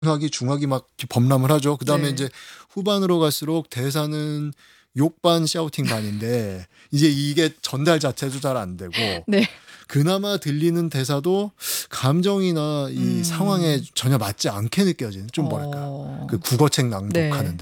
중학이 막 범람을 하죠. 그다음에 네. 이제 후반으로 갈수록 대사는 욕반 샤우팅 반인데 이제 이게 전달 자체도 잘 안 되고 네. 그나마 들리는 대사도 감정이나 이 상황에 음. 전혀 맞지 않게 느껴지는 좀 뭐랄까 어. 그 국어책 네. 낭독하는